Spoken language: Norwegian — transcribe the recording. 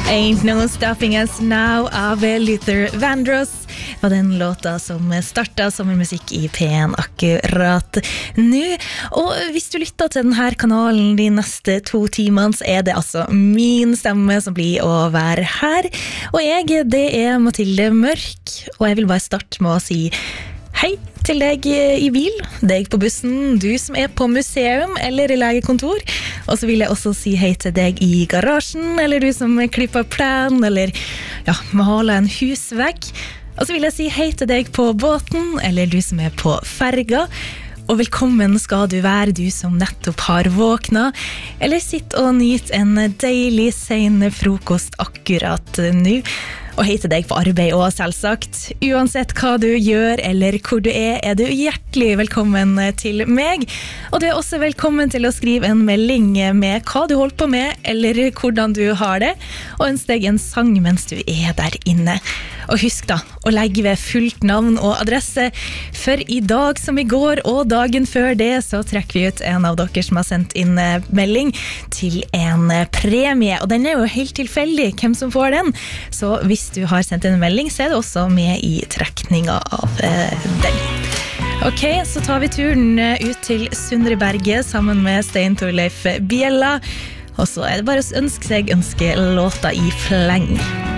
Ain't No Stopping Us Now av Luther Vandross var den låta som startet sommermusikk i P1 akkurat nå. Og hvis du lytter til denne kanalen de neste 2 timene, så er det altså min stemme som blir å være her. Og det er Mathilde Mørk, og jeg vil bare starte med å si hei til deg i bil, deg på bussen, du som er på museum eller i legekontor. Og så vil jeg også si hei til deg i garasjen, eller du som klipper plen, eller maler en husvegg. Og så vil jeg si hei til deg på båten, eller du som er på ferga. Og velkommen skal du være, du som nettopp har våkna, eller sitter og nyter en deilig sen frokost akkurat nå. Og hei til deg på arbeid også, selvsagt. Uansett hva du gjør eller hvor du er du hjertelig velkommen til meg. Og du er også velkommen til å skrive en melding med hva du holder på med, eller hvordan du har det, og ønsk deg en sang mens du er der inne. Og husk da, å legge ved fullt navn og adresse, for i dag som i går og dagen før det, så trekker vi ut en av dere som har sendt inn melding til en premie. Og den er jo helt tilfeldig hvem som får den, så hvis du har sendt en melding, så er det også med i trekninga av den. Ok, så tar vi turen ut til Sundreberget sammen med Stein Torleif Bjella, og så er det bare å ønske låta i fleng.